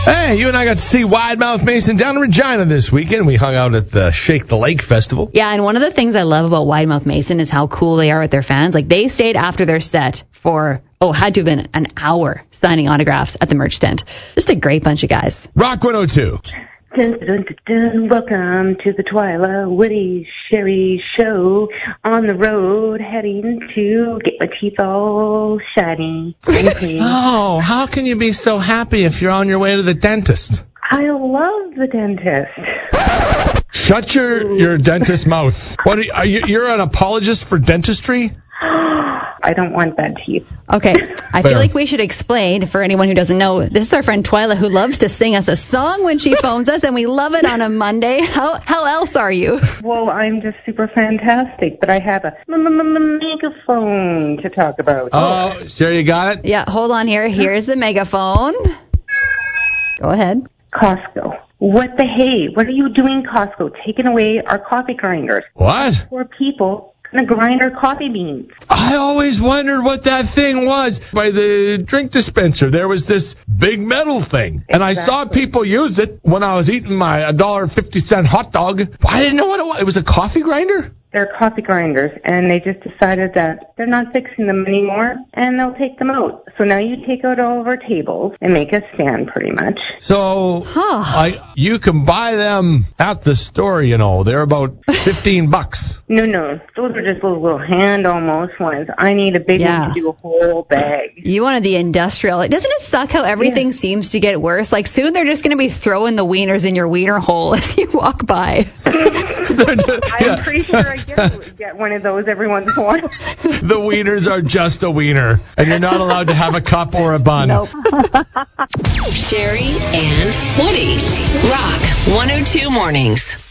Hey, you and I got to see Wide Mouth Mason down in Regina this weekend. We hung out at the Shake the Lake Festival. Yeah, and one of the things I love about Wide Mouth Mason is how cool they are with their fans. Like, they stayed after their set for, had to have been an hour signing autographs at the merch tent. Just a great bunch of guys. Rock 102. Dun, dun, dun, dun. Welcome to the Twyla Woody Sherry Show. On the road, heading to get my teeth all shiny. Oh, how can you be so happy if you're on your way to the dentist? I love the dentist. Shut your dentist mouth. What are you're an apologist for dentistry? I don't want bad teeth. Okay, I feel like we should explain for anyone who doesn't know. This is our friend Twyla, who loves to sing us a song when she phones us, and we love it on a Monday. How else are you? Well, I'm just super fantastic, but I have a megaphone to talk about. Oh, sure, you got it? Yeah, hold on here. Here's the megaphone. Go ahead. Costco. What the hey? What are you doing, Costco? Taking away our coffee grinders. What? Poor people gonna grind our coffee beans. I always wondered what that thing was. By the drink dispenser, there was this big metal thing. And I saw people use it when I was eating my $1.50 hot dog. I didn't know what it was. It was a coffee grinder? They're coffee grinders, and they just decided that they're not fixing them anymore, and they'll take them out. So now you take out all of our tables and make a stand, pretty much. So you can buy them at the store, you know. They're about $15. No. Those are just those little hand almost ones. I need a big one to do a whole bag. You wanted the industrial. Doesn't it suck how everything seems to get worse? Like, soon they're just going to be throwing the wieners in your wiener hole as you walk by. I'm pretty sure I get one of those every once in a while. The wieners are just a wiener, and you're not allowed to have a cup or a bun. Nope. Sherry and Woody. Rock 102 Mornings.